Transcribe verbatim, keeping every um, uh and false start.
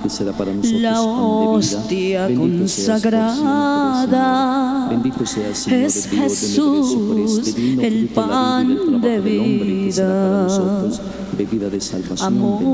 que será para nosotros la hostia consagrada. Bendito sea el Señor, es Jesús, el pan de vida, bebida de salvación. amor.